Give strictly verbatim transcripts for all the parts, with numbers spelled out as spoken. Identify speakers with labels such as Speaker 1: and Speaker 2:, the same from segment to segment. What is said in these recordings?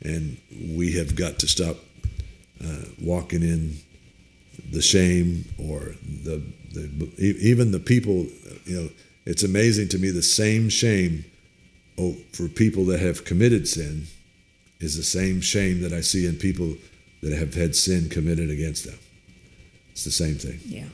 Speaker 1: and we have got to stop uh, walking in the shame or the, the even the people. You know, it's amazing to me, the same shame oh, for people that have committed sin is the same shame that I see in people that have had sin committed against them. It's the same thing.
Speaker 2: Yeah.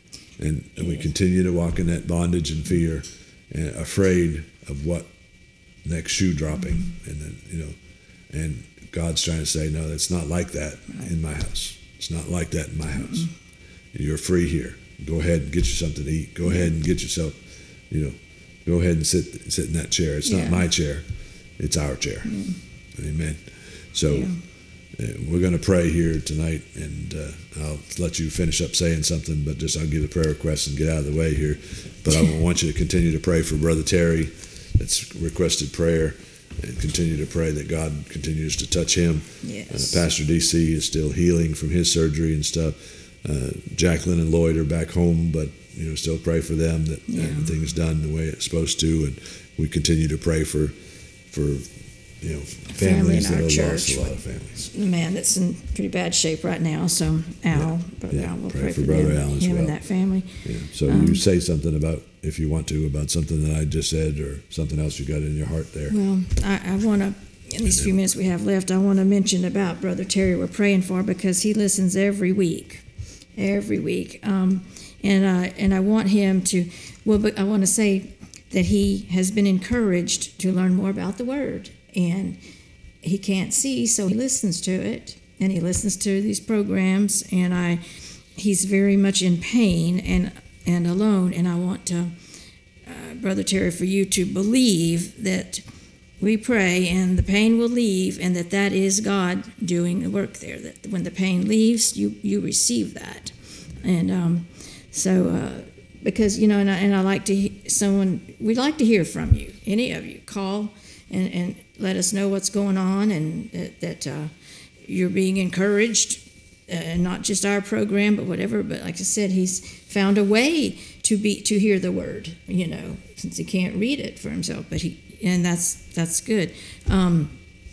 Speaker 1: And, and we continue to walk in that bondage and fear, and afraid of what next shoe dropping, mm-hmm. and then you know, and God's trying to say, no, it's not like that right. in my house. It's not like that in my house. Mm-hmm. You're free here. Go ahead and get you something to eat. Go mm-hmm. ahead and get yourself, you know, go ahead and sit sit in that chair. It's yeah. not my chair. It's our chair. Mm-hmm. Amen. So. Yeah. Uh, we're going to pray here tonight, and uh, I'll let you finish up saying something, but just I'll give the prayer request and get out of the way here. But I want you to continue to pray for Brother Terry that's requested prayer, and continue to pray that God continues to touch him.
Speaker 2: Yes.
Speaker 1: Uh, Pastor D C is still healing from his surgery and stuff. Uh, Jacqueline and Lloyd are back home, but you know, still pray for them that yeah. everything's done the way it's supposed to, and we continue to pray for for. You know, families
Speaker 2: family in
Speaker 1: that
Speaker 2: our
Speaker 1: have
Speaker 2: church,
Speaker 1: lost a lot of families.
Speaker 2: A man that's in pretty bad shape right now. So Al,
Speaker 1: yeah.
Speaker 2: Brother
Speaker 1: yeah.
Speaker 2: Al, we'll
Speaker 1: pray,
Speaker 2: pray
Speaker 1: for,
Speaker 2: for
Speaker 1: Brother
Speaker 2: them,
Speaker 1: Al as
Speaker 2: him
Speaker 1: well.
Speaker 2: and that family.
Speaker 1: Yeah. So
Speaker 2: um,
Speaker 1: you say something about, if you want to, about something that I just said, or something else you got in your heart there.
Speaker 2: Well, I, I want to, in these few minutes we have left, I want to mention about Brother Terry we're praying for, because he listens every week, every week, um, and I and I want him to. Well, but I want to say that he has been encouraged to learn more about the Word, and he can't see, so he listens to it, and he listens to these programs, and I, he's very much in pain and and alone, and I want to, uh, Brother Terry, for you to believe that we pray and the pain will leave, and that that is God doing the work there, that when the pain leaves, you, you receive that. And um, so, uh, because, you know, and I, and I like to, someone, we'd like to hear from you, any of you, call and, and let us know what's going on, and that, that uh, you're being encouraged, and uh, not just our program, but whatever. But like I said, he's found a way to be to hear the Word, you know, since he can't read it for himself. But he, and that's that's good. Um,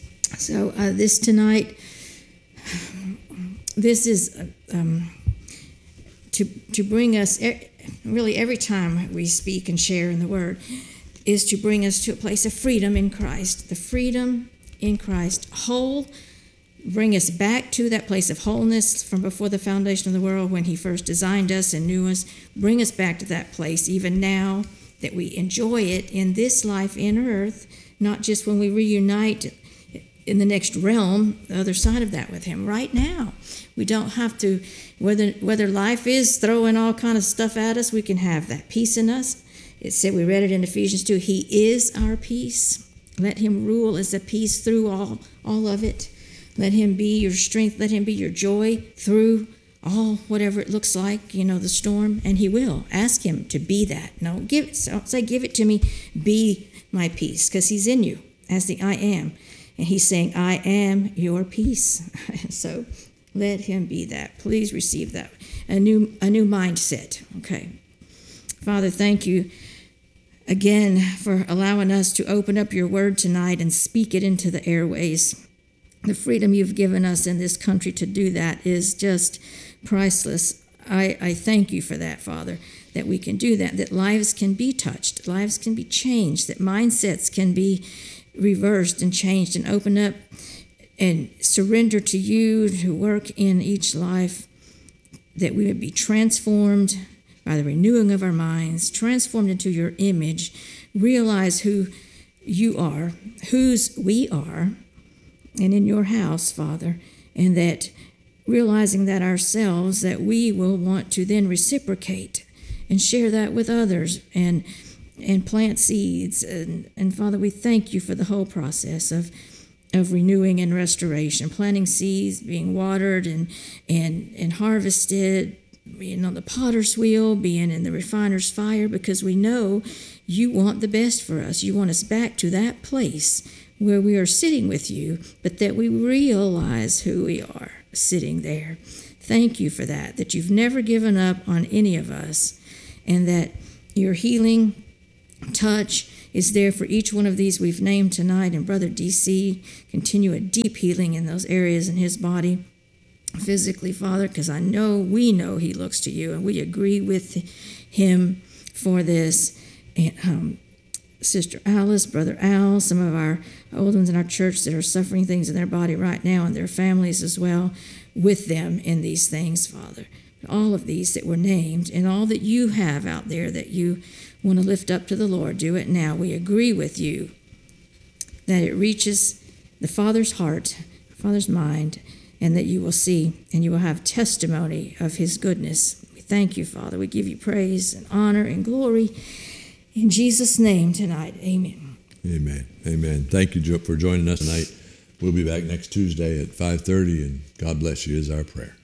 Speaker 2: so uh, this tonight, this is um, to to bring us really every time we speak and share in the Word, is to bring us to a place of freedom in Christ, the freedom in Christ, whole, bring us back to that place of wholeness from before the foundation of the world, when he first designed us and knew us. Bring us back to that place even now, that we enjoy it in this life in earth, not just when we reunite in the next realm, the other side of that with him. Right now, we don't have to, whether whether life is throwing all kind of stuff at us, we can have that peace in us. It said, we read it in Ephesians two, he is our peace. Let him rule as a peace through all, all of it. Let him be your strength. Let him be your joy through all, whatever it looks like, you know, the storm. And he will. Ask him to be that. No, give it, don't say, give it to me. Be my peace, because he's in you as the I am. And he's saying, I am your peace. So let him be that. Please receive that. A new, a new mindset. Okay. Father, thank you again for allowing us to open up your Word tonight and speak it into the airways. The freedom you've given us in this country to do that is just priceless. I, I thank you for that, Father, that we can do that, that lives can be touched, lives can be changed, that mindsets can be reversed and changed and open up and surrender to you to work in each life, that we would be transformed by the renewing of our minds, transformed into your image, realize who you are, whose we are, and in your house, Father, and that realizing that ourselves, that we will want to then reciprocate and share that with others and and plant seeds. And, and Father, we thank you for the whole process of of renewing and restoration, planting seeds, being watered and and and harvested, being on the potter's wheel, being in the refiner's fire, because we know you want the best for us. You want us back to that place where we are sitting with you, but that we realize who we are sitting there. Thank you for that, that you've never given up on any of us, and that your healing touch is there for each one of these we've named tonight. And Brother D C, continue a deep healing in those areas in his body, physically, Father, because I know, we know he looks to you, and we agree with him for this. And um, Sister Alice, Brother Al, some of our old ones in our church that are suffering things in their body right now, and their families as well, with them in these things, Father. All of these that were named, and all that you have out there that you want to lift up to the Lord, do it now. We agree with you that it reaches the Father's heart, Father's mind, and that you will see and you will have testimony of his goodness. We thank you, Father. We give you praise and honor and glory in Jesus' name tonight. Amen.
Speaker 1: Amen. Amen. Thank you for joining us tonight. We'll be back next Tuesday at five thirty, and God bless you is our prayer.